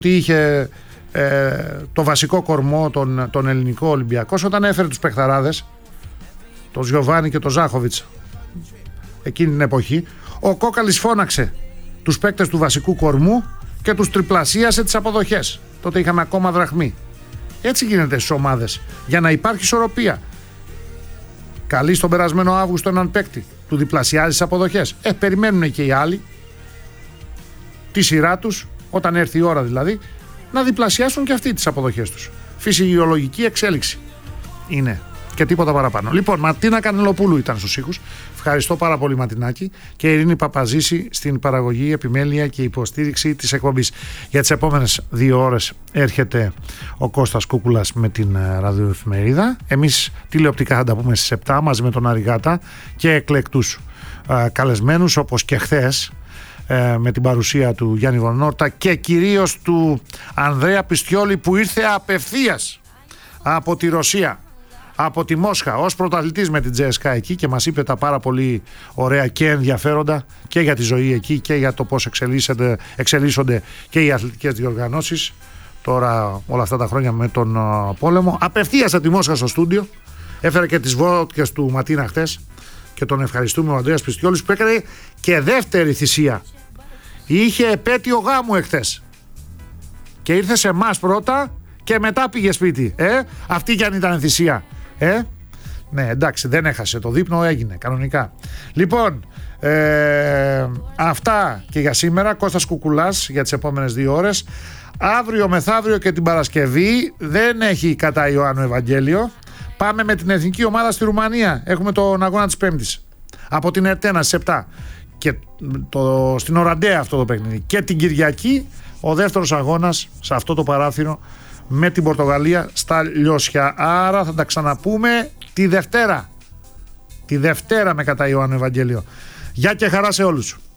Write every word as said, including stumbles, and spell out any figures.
τι είχε ε, το βασικό κορμό τον, τον ελληνικό Ολυμπιακός όταν έφερε τους παιχταράδες, τον Γιωβάνι και τον Ζάχοβιτς εκείνη την εποχή. Ο Κόκαλης φώναξε τους παίκτες του βασικού κορμού και τους τριπλασίασε τις αποδοχές. Τότε είχαμε ακόμα δραχμή. Έτσι γίνεται στις ομάδες, για να υπάρχει ισορροπία. Καλεί στον περασμένο Αύγουστο έναν παίκτη, του διπλασιάζει τις αποδοχές. Ε, περιμένουν και οι άλλοι τη σειρά τους, όταν έρθει η ώρα δηλαδή, να διπλασιάσουν και αυτοί τις αποδοχές τους. Φυσιολογική εξέλιξη είναι και τίποτα παραπάνω. Λοιπόν, Ματίνα Κανελοπούλου ήταν στους ήχους. Ευχαριστώ πάρα πολύ, Ματινάκη, και Ειρήνη Παπαζήση στην παραγωγή, επιμέλεια και υποστήριξη της εκπομπής. Για τις επόμενες δύο ώρες έρχεται ο Κώστας Κούκουλας με την ραδιοεφημερίδα. Εμείς τηλεοπτικά θα τα πούμε στις επτά μαζί με τον Αριγάτα και εκλεκτούς α, καλεσμένους, όπως και χθες, με την παρουσία του Γιάννη Βονόρτα και κυρίως του Ανδρέα Πιστιόλη, που ήρθε απευθείας από τη Ρωσία, από τη Μόσχα, ως πρωταθλητής με την Τζέσκα εκεί, και μας είπε τα πάρα πολύ ωραία και ενδιαφέροντα και για τη ζωή εκεί και για το πώς εξελίσσονται και οι αθλητικές διοργανώσεις τώρα όλα αυτά τα χρόνια με τον uh, πόλεμο. Απευθείας από τη Μόσχα στο στούντιο, έφερε και τις βότκες του Ματίνα χτες και τον ευχαριστούμε, ο Ανδρέας Πιστιόλης, που έκανε και δεύτερη θυσία. Είχε επέτειο γάμου εχθές και ήρθε σε εμάς πρώτα και μετά πήγε σπίτι. Ε, αυτή κι αν ήταν θυσία. Ε, ναι, εντάξει, δεν έχασε το δείπνο, έγινε κανονικά. Λοιπόν, ε, αυτά και για σήμερα. Κώστας Κουκουλάς για τις επόμενες δύο ώρες. Αύριο μεθαύριο και την Παρασκευή δεν έχει κατά Ιωάννου Ευαγγέλιο. Πάμε με την εθνική ομάδα στη Ρουμανία. Έχουμε τον αγώνα της Πέμπτης από την Ερτένα στις επτά. Και το, στην Οραντέα αυτό το παιχνίδι. Και την Κυριακή ο δεύτερος αγώνας σε αυτό το παράθυρο με την Πορτογαλία στα Λιώσια. Άρα θα τα ξαναπούμε τη Δευτέρα. Τη Δευτέρα με κατά Ιωάννου Ευαγγέλιο. Γεια και χαρά σε όλους.